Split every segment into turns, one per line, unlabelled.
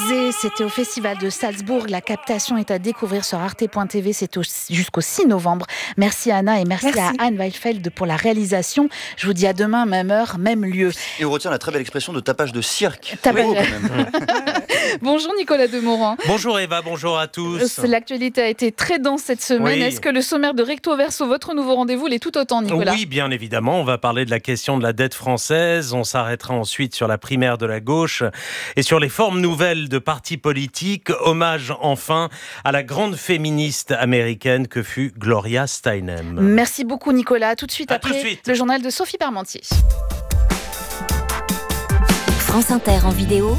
Rosé, c'était au Festival de Salzbourg. La captation est à découvrir sur arte.tv. C'est jusqu'au 6 novembre. Merci Anna et merci à Anne Weilfeld pour la réalisation. Je vous dis à demain, même heure, même lieu.
Et on retient la très belle expression de tapage de cirque.
Tapage. Bonjour Nicolas Demorand.
Bonjour Eva, bonjour à tous.
L'actualité a été très dense cette semaine.
Oui.
Est-ce que le sommaire de Recto Verso, votre nouveau rendez-vous, l'est tout autant, Nicolas ?
Oui, bien évidemment. On va parler de la question de la dette française. On s'arrêtera ensuite sur la primaire de la gauche et sur les formes nouvelles de partis politiques. Hommage enfin à la grande féministe américaine que fut Gloria Steinem.
Merci beaucoup Nicolas. Tout de suite après
tout de suite.
Le journal de Sophie Parmentier.
France Inter en vidéo.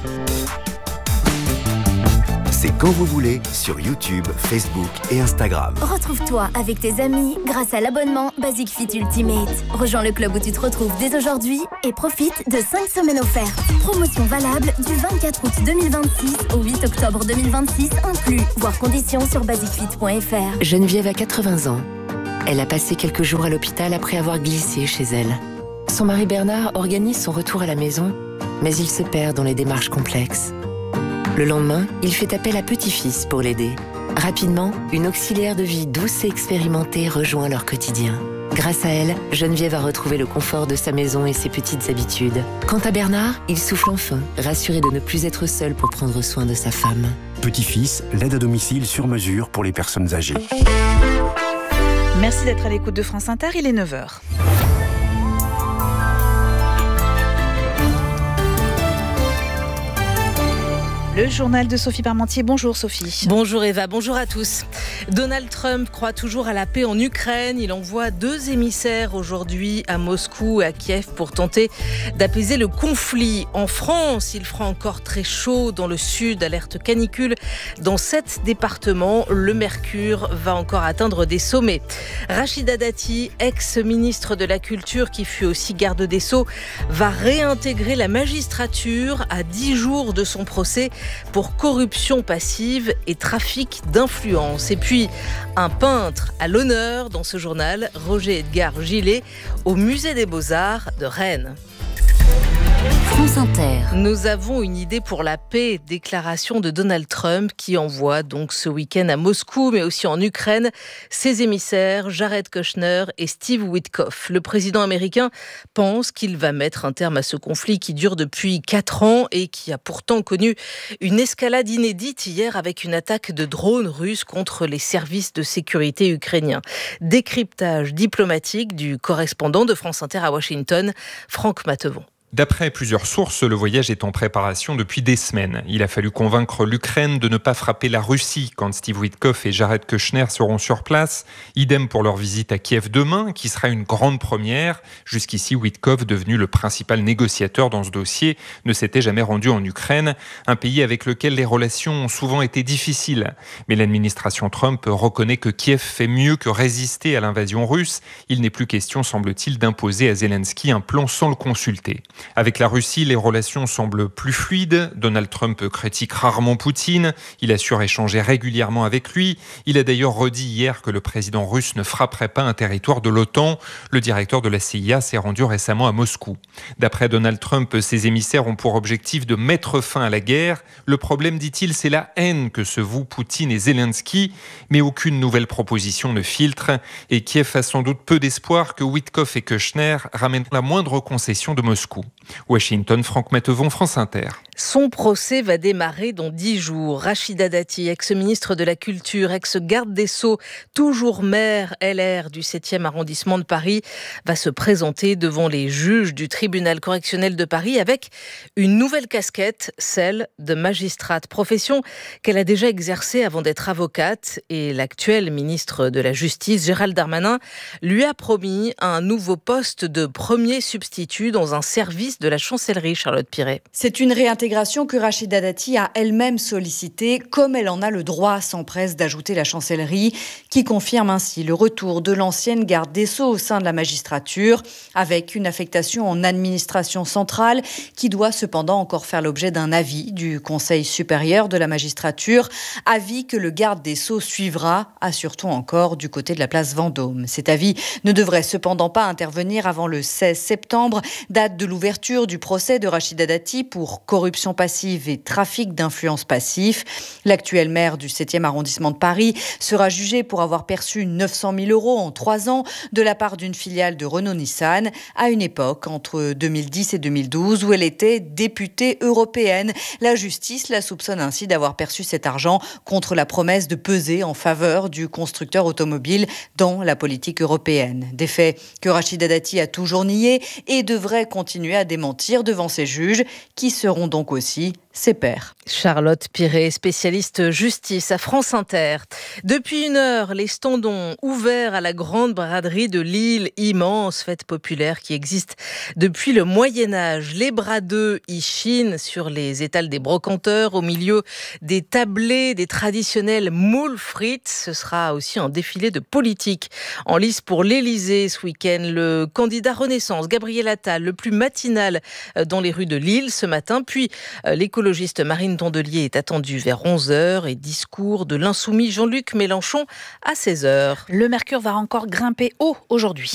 C'est quand vous voulez sur YouTube, Facebook et Instagram.
Retrouve-toi avec tes amis grâce à l'abonnement Basic Fit Ultimate. Rejoins le club où tu te retrouves dès aujourd'hui et profite de 5 semaines offertes. Promotion valable du 24 août 2026 au 8 octobre 2026 inclus. Voir conditions sur basicfit.fr.
Geneviève a 80 ans. Elle a passé quelques jours à l'hôpital après avoir glissé chez elle. Son mari Bernard organise son retour à la maison, mais il se perd dans les démarches complexes. Le lendemain, il fait appel à petit-fils pour l'aider. Rapidement, une auxiliaire de vie douce et expérimentée rejoint leur quotidien. Grâce à elle, Geneviève a retrouvé le confort de sa maison et ses petites habitudes. Quant à Bernard, il souffle enfin, rassuré de ne plus être seul pour prendre soin de sa femme.
Petit-fils, l'aide à domicile sur mesure pour les personnes âgées.
Merci d'être à l'écoute de France Inter, il est 9h. Le journal de Sophie Parmentier. Bonjour Sophie.
Bonjour Eva, bonjour à tous. Donald Trump croit toujours à la paix en Ukraine. Il envoie 2 émissaires aujourd'hui à Moscou et à Kiev pour tenter d'apaiser le conflit. En France, il fera encore très chaud dans le sud, alerte canicule. Dans 7 départements, le mercure va encore atteindre des sommets. Rachida Dati, ex-ministre de la Culture qui fut aussi garde des Sceaux, va réintégrer la magistrature à 10 jours de son procès pour corruption passive et trafic d'influence. Et puis, un peintre à l'honneur dans ce journal, Roger Edgar Gillet, au Musée des Beaux-Arts de Rennes.
France Inter.
Nous avons une idée pour la paix, déclaration de Donald Trump qui envoie donc ce week-end à Moscou, mais aussi en Ukraine, ses émissaires Jared Kushner et Steve Witkoff. Le président américain pense qu'il va mettre un terme à ce conflit qui dure depuis 4 ans et qui a pourtant connu une escalade inédite hier avec une attaque de drones russes contre les services de sécurité ukrainiens. Décryptage diplomatique du correspondant de France Inter à Washington, Franck Matevon.
D'après plusieurs sources, le voyage est en préparation depuis des semaines. Il a fallu convaincre l'Ukraine de ne pas frapper la Russie quand Steve Witkoff et Jared Kushner seront sur place. Idem pour leur visite à Kiev demain, qui sera une grande première. Jusqu'ici, Witkoff, devenu le principal négociateur dans ce dossier, ne s'était jamais rendu en Ukraine, un pays avec lequel les relations ont souvent été difficiles. Mais l'administration Trump reconnaît que Kiev fait mieux que résister à l'invasion russe. Il n'est plus question, semble-t-il, d'imposer à Zelensky un plan sans le consulter. Avec la Russie, les relations semblent plus fluides. Donald Trump critique rarement Poutine. Il assure échanger régulièrement avec lui. Il a d'ailleurs redit hier que le président russe ne frapperait pas un territoire de l'OTAN. Le directeur de la CIA s'est rendu récemment à Moscou. D'après Donald Trump, ses émissaires ont pour objectif de mettre fin à la guerre. Le problème, dit-il, c'est la haine que se vouent Poutine et Zelensky. Mais aucune nouvelle proposition ne filtre. Et Kiev a sans doute peu d'espoir que Witkoff et Kushner ramènent la moindre concession de Moscou. Washington, Franck Matevon, France Inter.
Son procès va démarrer dans 10 jours. Rachida Dati, ex-ministre de la Culture, ex-garde des Sceaux, toujours maire LR du 7e arrondissement de Paris, va se présenter devant les juges du tribunal correctionnel de Paris avec une nouvelle casquette, celle de magistrate, profession qu'elle a déjà exercée avant d'être avocate. Et l'actuel ministre de la Justice, Gérald Darmanin, lui a promis un nouveau poste de premier substitut dans un service de la chancellerie, Charlotte Piret.
C'est une réintégration que Rachida Dati a elle-même sollicitée, comme elle en a le droit, s'empresse d'ajouter la chancellerie, qui confirme ainsi le retour de l'ancienne garde des Sceaux au sein de la magistrature, avec une affectation en administration centrale, qui doit cependant encore faire l'objet d'un avis du Conseil supérieur de la magistrature, avis que le garde des Sceaux suivra, assure-t-on encore, du côté de la place Vendôme. Cet avis ne devrait cependant pas intervenir avant le 16 septembre, date de l'ouverture l'ouverture du procès de Rachida Dati pour corruption passive et trafic d'influence passif. L'actuel maire du 7e arrondissement de Paris sera jugé pour avoir perçu 900 000 € en 3 ans de la part d'une filiale de Renault-Nissan à une époque entre 2010 et 2012 où elle était députée européenne. La justice la soupçonne ainsi d'avoir perçu cet argent contre la promesse de peser en faveur du constructeur automobile dans la politique européenne. Des faits que Rachida Dati a toujours niés et devrait continuer à démentir devant ses juges qui seront donc aussi ses pairs.
Charlotte Piré, spécialiste justice à France Inter. Depuis 1 heure, les standons ouverts à la grande braderie de Lille, immense fête populaire qui existe depuis le Moyen-Âge. Les bradeux y chinent sur les étals des brocanteurs, au milieu des tablés, des traditionnels moules frites. Ce sera aussi un défilé de politique en lice pour l'Élysée ce week-end. Le candidat Renaissance, Gabriel Attal, le plus matinal dans les rues de Lille ce matin, puis l'écologiste Marine Tondelier est attendue vers 11h et discours de l'insoumis Jean-Luc Mélenchon à 16h.
Le mercure va encore grimper haut aujourd'hui.